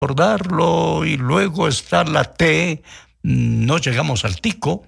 recordarlo y luego está la T, no llegamos al tico.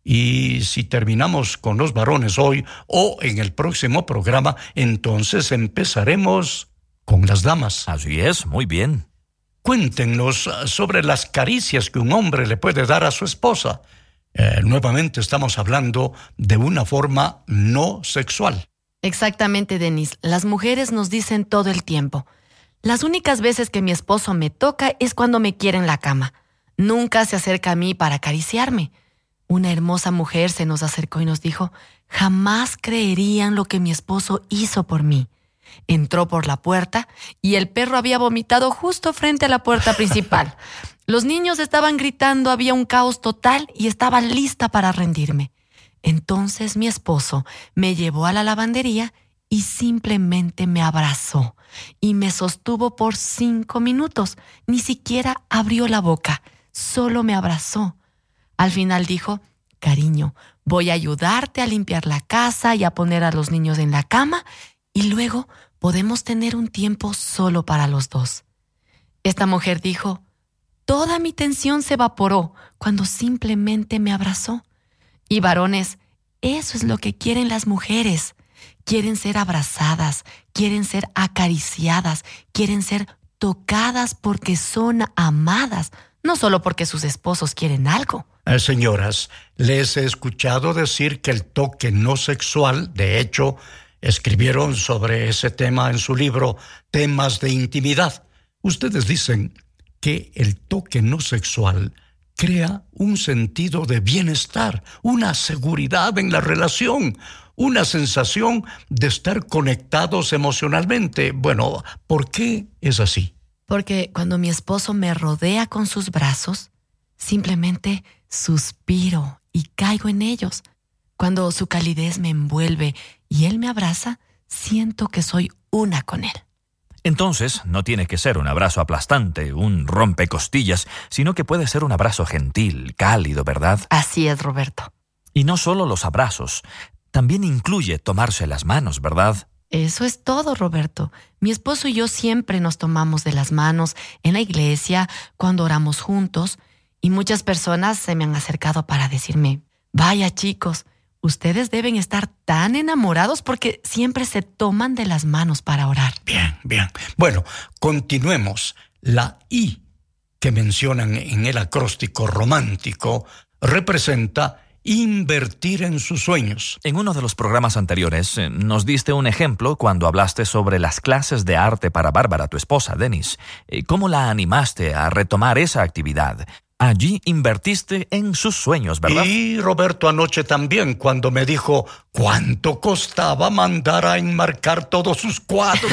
Y si terminamos con los varones hoy o en el próximo programa, entonces empezaremos con las damas. Así es, muy bien. Cuéntenos sobre las caricias que un hombre le puede dar a su esposa. Nuevamente estamos hablando de una forma no sexual. Exactamente, Denis. Las mujeres nos dicen todo el tiempo. Las únicas veces que mi esposo me toca es cuando me quiere en la cama. Nunca se acerca a mí para acariciarme. Una hermosa mujer se nos acercó y nos dijo, jamás creerían lo que mi esposo hizo por mí. Entró por la puerta y el perro había vomitado justo frente a la puerta principal. Los niños estaban gritando, había un caos total y estaba lista para rendirme. Entonces mi esposo me llevó a la lavandería y simplemente me abrazó y me sostuvo por 5 minutos. Ni siquiera abrió la boca, solo me abrazó. Al final dijo, cariño, voy a ayudarte a limpiar la casa y a poner a los niños en la cama y luego podemos tener un tiempo solo para los dos. Esta mujer dijo, toda mi tensión se evaporó cuando simplemente me abrazó. Y varones, eso es lo que quieren las mujeres. Quieren ser abrazadas, quieren ser acariciadas, quieren ser tocadas porque son amadas, no solo porque sus esposos quieren algo. Señoras, les he escuchado decir que el toque no sexual, de hecho, escribieron sobre ese tema en su libro Temas de Intimidad. Ustedes dicen que el toque no sexual crea un sentido de bienestar, una seguridad en la relación, una sensación de estar conectados emocionalmente. Bueno, ¿por qué es así? Porque cuando mi esposo me rodea con sus brazos, simplemente suspiro y caigo en ellos. Cuando su calidez me envuelve y él me abraza, siento que soy una con él. Entonces, no tiene que ser un abrazo aplastante, un rompecostillas, sino que puede ser un abrazo gentil, cálido, ¿verdad? Así es, Roberto. Y no solo los abrazos, también incluye tomarse las manos, ¿verdad? Eso es todo, Roberto. Mi esposo y yo siempre nos tomamos de las manos en la iglesia, cuando oramos juntos, y muchas personas se me han acercado para decirme, vaya chicos, ustedes deben estar tan enamorados porque siempre se toman de las manos para orar. Bien, bien. Bueno, continuemos. La I que mencionan en el acróstico romántico representa invertir en sus sueños. En uno de los programas anteriores nos diste un ejemplo cuando hablaste sobre las clases de arte para Bárbara, tu esposa, Denis. ¿Cómo la animaste a retomar esa actividad? Allí invertiste en sus sueños, ¿verdad? Y Roberto anoche también, cuando me dijo cuánto costaba mandar a enmarcar todos sus cuadros.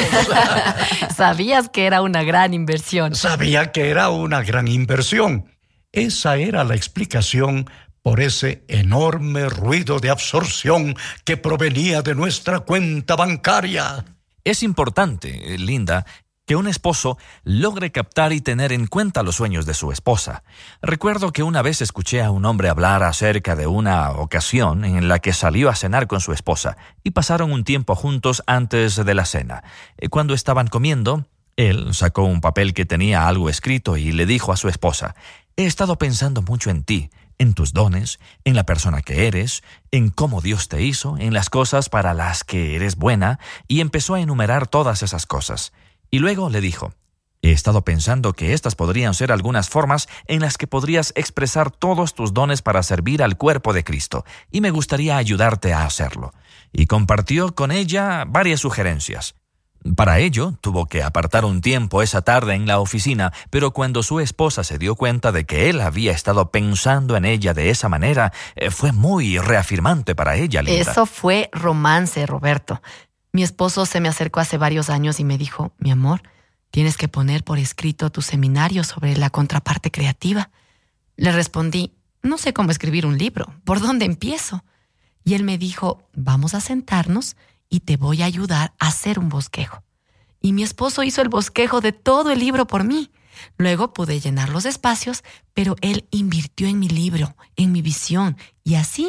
Sabías que era una gran inversión. Sabía que era una gran inversión. Esa era la explicación por ese enorme ruido de absorción que provenía de nuestra cuenta bancaria. Es importante, Linda, que un esposo logre captar y tener en cuenta los sueños de su esposa. Recuerdo que una vez escuché a un hombre hablar acerca de una ocasión en la que salió a cenar con su esposa y pasaron un tiempo juntos antes de la cena. Cuando estaban comiendo, él sacó un papel que tenía algo escrito y le dijo a su esposa, he estado pensando mucho en ti, en tus dones, en la persona que eres, en cómo Dios te hizo, en las cosas para las que eres buena, y empezó a enumerar todas esas cosas. Y luego le dijo, he estado pensando que estas podrían ser algunas formas en las que podrías expresar todos tus dones para servir al cuerpo de Cristo, y me gustaría ayudarte a hacerlo. Y compartió con ella varias sugerencias. Para ello, tuvo que apartar un tiempo esa tarde en la oficina, pero cuando su esposa se dio cuenta de que él había estado pensando en ella de esa manera, fue muy reafirmante para ella, Linda. Eso fue romance, Roberto. Mi esposo se me acercó hace varios años y me dijo, mi amor, tienes que poner por escrito tu seminario sobre la contraparte creativa. Le respondí, no sé cómo escribir un libro, ¿por dónde empiezo? Y él me dijo, vamos a sentarnos y te voy a ayudar a hacer un bosquejo. Y mi esposo hizo el bosquejo de todo el libro por mí. Luego pude llenar los espacios, pero él invirtió en mi libro, en mi visión, y así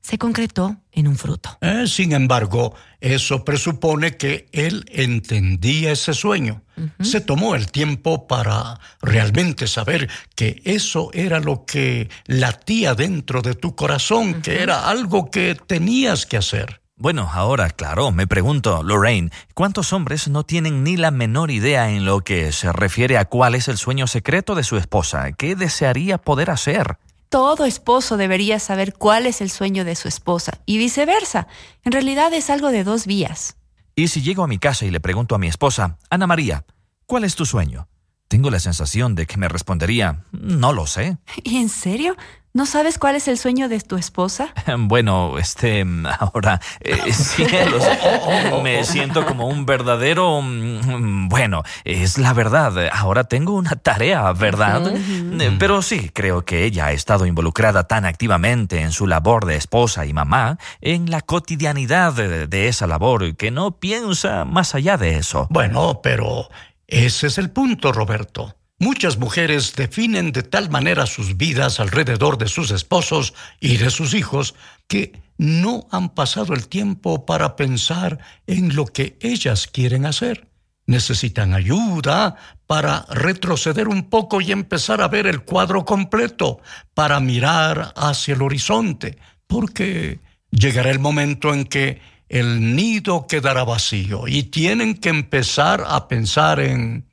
se concretó en un fruto. Sin embargo, eso presupone que él entendía ese sueño. Se tomó el tiempo para realmente saber que eso era lo que latía dentro de tu corazón, que era algo que tenías que hacer. Bueno, ahora, claro, me pregunto, Lorraine, ¿cuántos hombres no tienen ni la menor idea en lo que se refiere a cuál es el sueño secreto de su esposa? ¿Qué desearía poder hacer? Todo esposo debería saber cuál es el sueño de su esposa y viceversa. En realidad es algo de dos vías. Y si llego a mi casa y le pregunto a mi esposa, Ana María, ¿cuál es tu sueño? Tengo la sensación de que me respondería, no lo sé. ¿Y en serio? ¿No sabes cuál es el sueño de tu esposa? Bueno, ahora, cielos, me siento como un verdadero... Bueno, es la verdad. Ahora tengo una tarea, ¿verdad? Pero sí, creo que ella ha estado involucrada tan activamente en su labor de esposa y mamá, en la cotidianidad de esa labor, que no piensa más allá de eso. Bueno, pero ese es el punto, Roberto. Muchas mujeres definen de tal manera sus vidas alrededor de sus esposos y de sus hijos que no han pasado el tiempo para pensar en lo que ellas quieren hacer. Necesitan ayuda para retroceder un poco y empezar a ver el cuadro completo, para mirar hacia el horizonte, porque llegará el momento en que el nido quedará vacío y tienen que empezar a pensar en...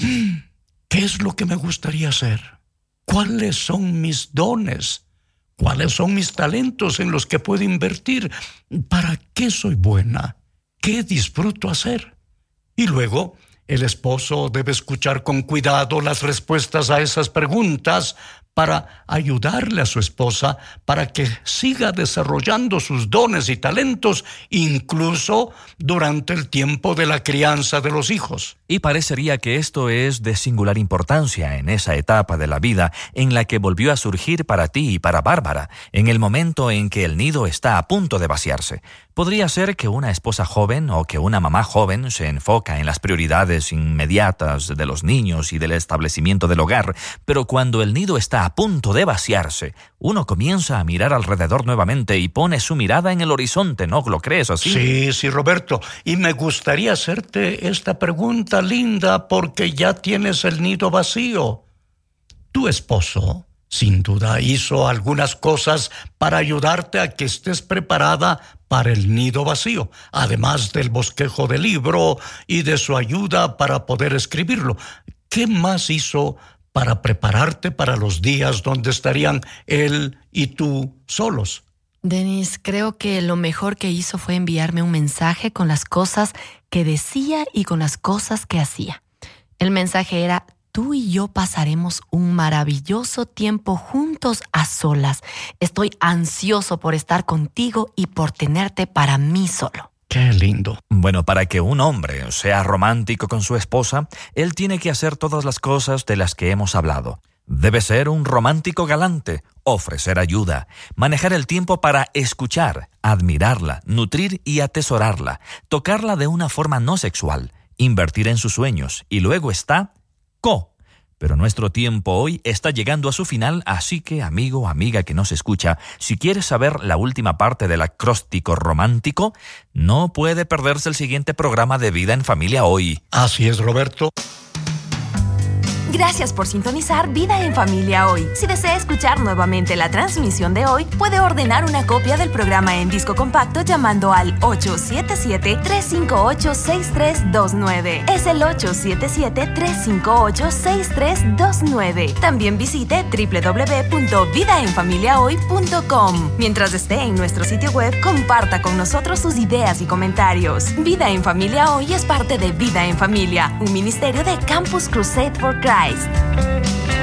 ¿Qué es lo que me gustaría hacer? ¿Cuáles son mis dones? ¿Cuáles son mis talentos en los que puedo invertir? ¿Para qué soy buena? ¿Qué disfruto hacer? Y luego, el esposo debe escuchar con cuidado las respuestas a esas preguntas para ayudarle a su esposa para que siga desarrollando sus dones y talentos, incluso durante el tiempo de la crianza de los hijos. Y parecería que esto es de singular importancia en esa etapa de la vida en la que volvió a surgir para ti y para Bárbara, en el momento en que el nido está a punto de vaciarse. Podría ser que una esposa joven o que una mamá joven se enfoca en las prioridades inmediatas de los niños y del establecimiento del hogar, pero cuando el nido está a punto de vaciarse, uno comienza a mirar alrededor nuevamente y pone su mirada en el horizonte, ¿no lo crees así? Sí, Roberto. Y me gustaría hacerte esta pregunta, Linda, porque ya tienes el nido vacío. Tu esposo, sin duda, hizo algunas cosas para ayudarte a que estés preparada para el nido vacío, además del bosquejo del libro y de su ayuda para poder escribirlo. ¿Qué más hizo para prepararte para los días donde estarían él y tú solos? Dennis, creo que lo mejor que hizo fue enviarme un mensaje con las cosas que decía y con las cosas que hacía. El mensaje era: tú y yo pasaremos un maravilloso tiempo juntos a solas. Estoy ansioso por estar contigo y por tenerte para mí solo. ¡Qué lindo! Bueno, para que un hombre sea romántico con su esposa, él tiene que hacer todas las cosas de las que hemos hablado. Debe ser un romántico galante, ofrecer ayuda, manejar el tiempo para escuchar, admirarla, nutrir y atesorarla, tocarla de una forma no sexual, invertir en sus sueños y luego está Pero nuestro tiempo hoy está llegando a su final, así que, amigo, amiga que nos escucha, si quieres saber la última parte del acróstico romántico, no puede perderse el siguiente programa de Vida en Familia hoy. Así es, Roberto. Gracias por sintonizar Vida en Familia hoy. Si desea escuchar nuevamente la transmisión de hoy, puede ordenar una copia del programa en disco compacto llamando al 877-358-6329. Es el 877-358-6329. También visite www.vidaenfamiliahoy.com. Mientras esté en nuestro sitio web, comparta con nosotros sus ideas y comentarios. Vida en Familia hoy es parte de Vida en Familia, un ministerio de Campus Crusade for Christ.